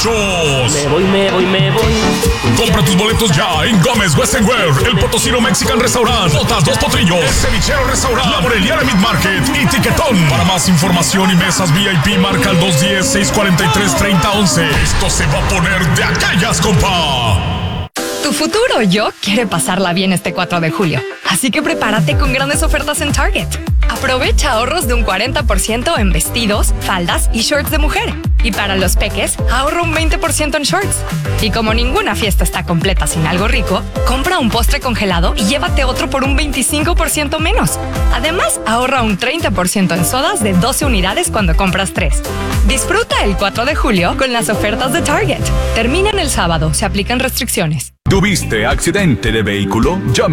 muchachos. Me voy. Compra tus boletos ya en Gómez Western Wear, El Potosino Mexican Restaurant, Botas Dos Potrillos, El Cevichero Restaurant, La Moreliana Meat Market y Tiquetón. Para más información y mesas VIP, marca al 210-643-3011. Esto se va a poner de aquellas, compa. Tu futuro yo quiere pasarla bien este 4 de julio, así que prepárate con grandes ofertas en Target. Aprovecha ahorros de un 40% en vestidos, faldas y shorts de mujer. Y para los peques, ahorra un 20% en shorts. Y como ninguna fiesta está completa sin algo rico, compra un postre congelado y llévate otro por un 25% menos. Además, ahorra un 30% en sodas de 12 unidades cuando compras 3. Disfruta el 4 de julio con las ofertas de Target. Terminan el sábado, se aplican restricciones. ¿Tuviste accidente de vehículo? Llama